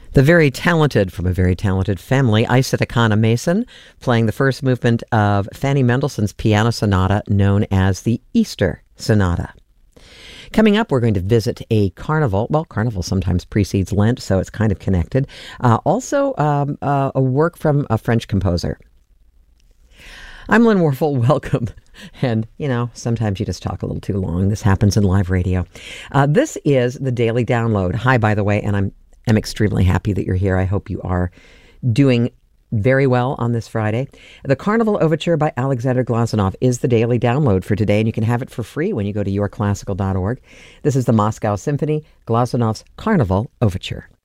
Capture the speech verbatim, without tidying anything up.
The very talented, from a very talented family, Isata Kana-Mason, playing the first movement of Fanny Mendelssohn's piano sonata known as the Easter Sonata. Coming up, we're going to visit a carnival. Well, carnival sometimes precedes Lent, so it's kind of connected. Uh, also, um, uh, a work from a French composer. I'm Lynn Warfel. Welcome. And, you know, sometimes you just talk a little too long. This happens in live radio. Uh, this is the Daily Download. Hi, by the way, and I'm I'm extremely happy that you're here. I hope you are doing very well on this Friday. The Carnival Overture by Alexander Glazunov is the Daily Download for today, and you can have it for free when you go to your classical dot org. This is the Moscow Symphony, Glazunov's Carnival Overture.